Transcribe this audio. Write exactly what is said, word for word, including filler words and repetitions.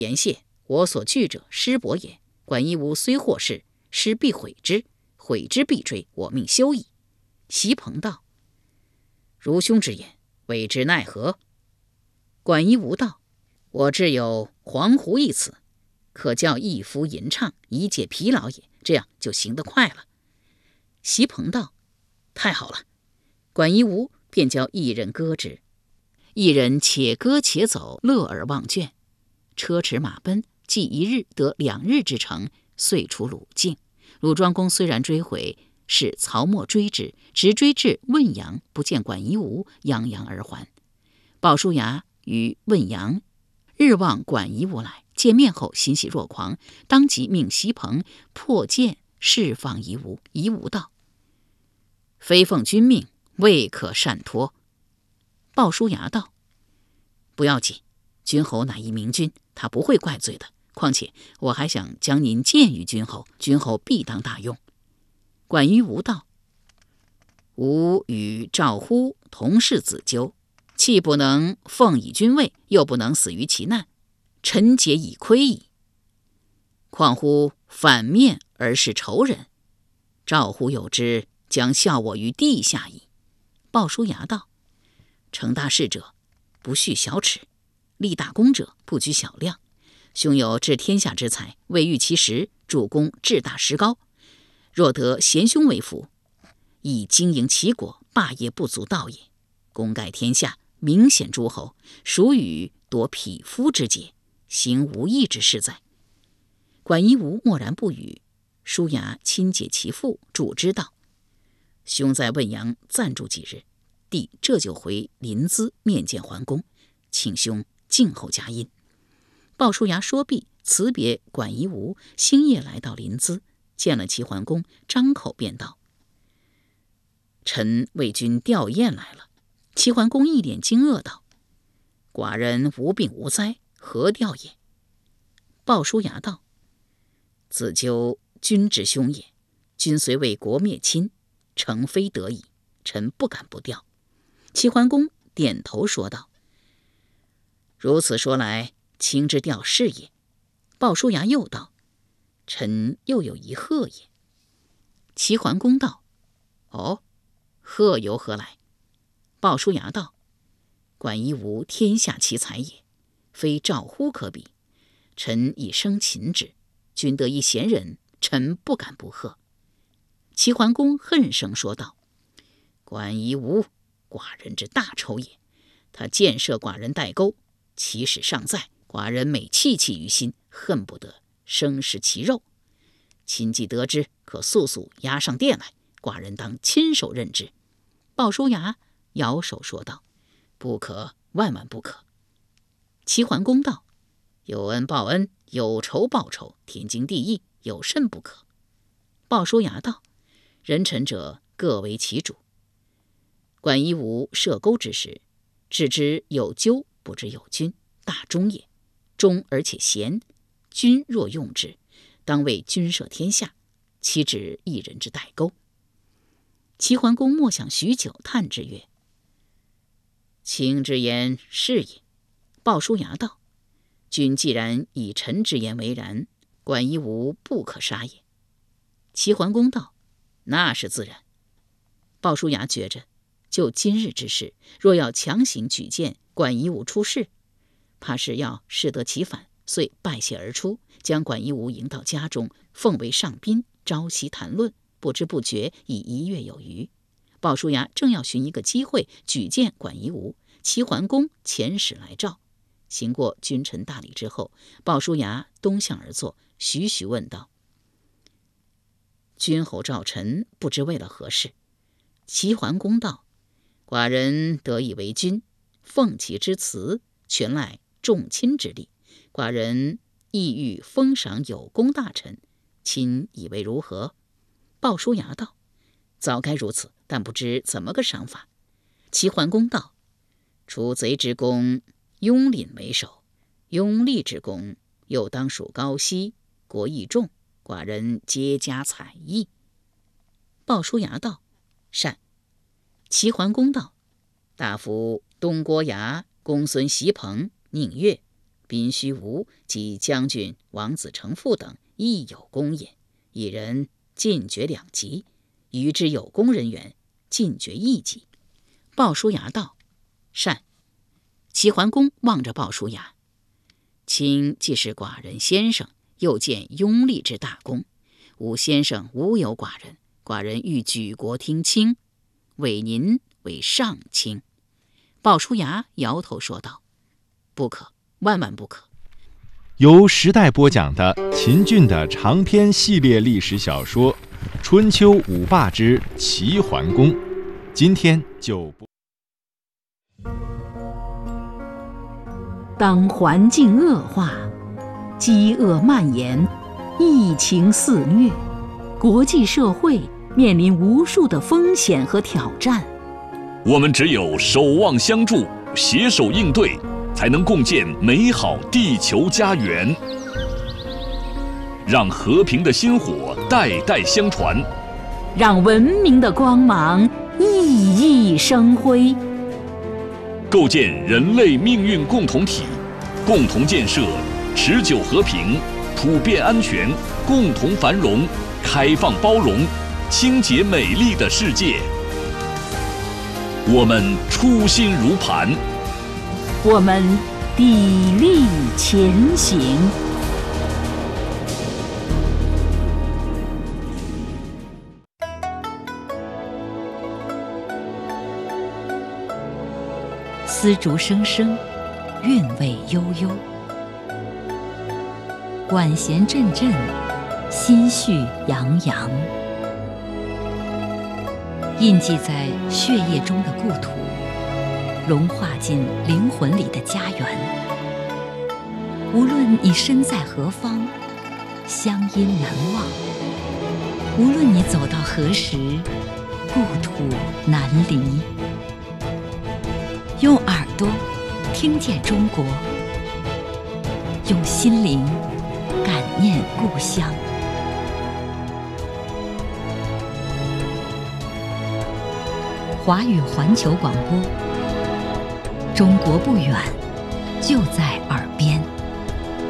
言谢，我所惧者师伯也。管夷吾虽获释，师必悔之，悔之必追，我命休矣。席鹏道：如兄之言，谓之奈何？管夷吾道：我只有黄狐一词，可叫一夫吟唱，以解疲劳也，这样就行得快了。席鹏道：太好了。管夷吾便教一人歌之，一人且歌且走，乐而忘倦。车驰马奔，计一日得两日之程，遂出鲁境。鲁庄公虽然追回，使曹沫追之，直追至汶阳，不见管夷吾，泱泱而还。鲍叔牙于汶阳日望管夷吾来，见面后欣喜若狂，当即命席鹏破剑释放夷吾。夷吾道：非奉君命，未可擅托。鲍叔牙道：不要紧，君侯乃一明君，他不会怪罪的。况且我还想将您荐于君侯，君侯必当大用。管夷吾道：吾与赵乎同是子纠，岂不能奉以君位，又不能死于其难，臣节已亏矣。况乎反面而是仇人，赵乎有之，将效我于地下矣。鲍叔牙道：成大事者，不恤小耻，立大功者，不拘小量。兄有治天下之才，未遇其时，主公志大识高。若得贤兄为辅，以经营齐国，霸业不足道也。功盖天下，明显诸侯，孰与夺匹夫之节，行无义之事哉？管夷吾默然不语。叔牙亲解其父，祝之道：兄在汶阳暂住几日，弟这就回临淄面见桓公，请兄静候佳音。鲍叔牙说毕，辞别管夷吾，星夜来到临淄，见了齐桓公，张口便道：臣为君吊唁来了。齐桓公一脸惊愕道：寡人无病无灾，何吊也？鲍叔牙道：子纠君之兄也，君虽为国灭亲，诚非得已，臣不敢不吊。齐桓公点头说道：如此说来，卿之吊是也。鲍叔牙又道：臣又有一贺也。齐桓公道：哦，贺由何来？鲍叔牙道：管夷吾天下奇才也，非赵乎可比。臣以生擒之，君得一贤人，臣不敢不贺。齐桓公恨声说道：管夷吾，寡人之大仇也。他箭射寡人代沟，其使尚在，寡人每戚戚于心，恨不得生食其肉。亲既得知，可速速押上殿来，寡人当亲手任之。鲍叔牙摇手说道：不可，万万不可。齐桓公道：有恩报恩，有仇报仇，天经地义，有甚不可？鲍叔牙道：人臣者各为其主。管夷吾射钩之时，只知有纠，不知有君，大忠也。忠而且贤，君若用之，当为君摄天下，岂止一人之代沟？齐桓公默想许久，叹之曰：卿之言是也。鲍叔牙道：君既然以臣之言为然，管夷吾不可杀也。齐桓公道：那是自然。鲍叔牙觉着，就今日之事，若要强行举荐管夷吾出仕，怕是要适得其反，遂败谢而出，将管夷吾迎到家中，奉为上宾，朝夕谈论，不知不觉已一月有余。鲍叔牙正要寻一个机会举荐管夷吾，齐桓公遣使来召。行过君臣大礼之后，鲍叔牙东向而坐，徐徐问道：君侯召臣，不知为了何事？齐桓公道：寡人得以为君，奉其之辞，全赖众亲之力。寡人意欲封赏有功大臣，亲以为如何？鲍叔牙道：早该如此，但不知怎么个赏法。齐桓公道：除贼之功，拥廪为首；拥吏之功，又当属高息，国益重，寡人皆加采邑。鲍叔牙道：善。齐桓公道：大夫东郭牙、公孙袭彭、宁越， 宾虚无及将军王子成父等亦有功也，一人进爵两级，余之有功人员进爵一级。鲍叔牙道：善。齐桓公望着鲍叔牙，卿既是寡人先生，又见拥立之大功，吾先生无有寡人，寡人欲举国听卿，委您为上卿。鲍叔牙摇头说道：不可，万万不可。 由时代播讲的秦俊的长篇系列历史小说《春秋五霸之齐桓公》，今天就不。 当环境恶化，饥饿蔓延，疫情肆虐，国际社会面临无数的风险和挑战。 我们只有守望相助，携手应对，才能共建美好地球家园，让和平的薪火代代相传， 让文明的光芒熠熠生辉， 构建人类命运共同体，共同建设持久和平、普遍安全、共同繁荣、开放包容、清洁美丽的世界。我们初心如磐， 我们砥砺前行。丝竹声声，韵味悠悠；管弦阵阵，心绪洋洋。印记在血液中的故土，融化进灵魂里的家园。无论你身在何方，乡音难忘；无论你走到何时，故土难离。用耳朵听见中国，用心灵感念故乡。华语环球广播，中国不远，就在耳